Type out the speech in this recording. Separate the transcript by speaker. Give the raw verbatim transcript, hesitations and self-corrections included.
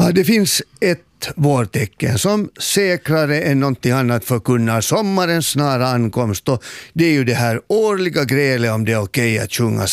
Speaker 1: Ja, det finns ett vårtecken som säkrare än någonting annat förkunnar sommarens snara ankomst, och det är ju det här årliga grälet om det är okej att sjunga